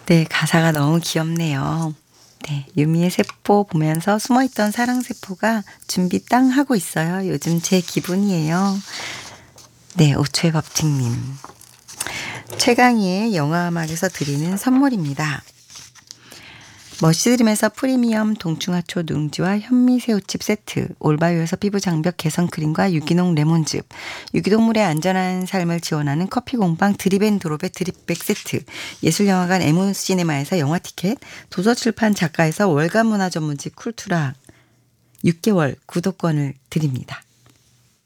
네, 가사가 너무 귀엽네요. 네, 유미의 세포 보면서 숨어있던 사랑세포가 준비 땅 하고 있어요. 요즘 제 기분이에요. 네, 오초의 법칙님. 최강희의 영화음악에서 드리는 선물입니다. 머시드림에서 프리미엄 동충하초 누룽지와 현미새우칩 세트, 올바이오에서 피부 장벽 개선 크림과 유기농 레몬즙, 유기동물의 안전한 삶을 지원하는 커피공방 드립앤드롭의 드립백 세트, 예술영화관 에모시네마에서 영화 티켓, 도서출판 작가에서 월간문화 전문지 쿨투라 6개월 구독권을 드립니다.